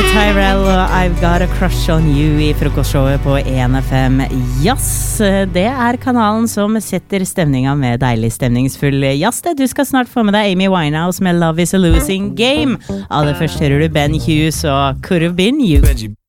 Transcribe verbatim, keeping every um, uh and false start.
Tyrell og I've Got a Crush on You I frokostshowet på en F M Jazz. Det er kanalen som setter stemninga med deilig stemningsfull jazz. Du skal snart få med deg Amy Winehouse med Love is a Losing Game. Aller først hører du Ben Hughes og Could Have Been You.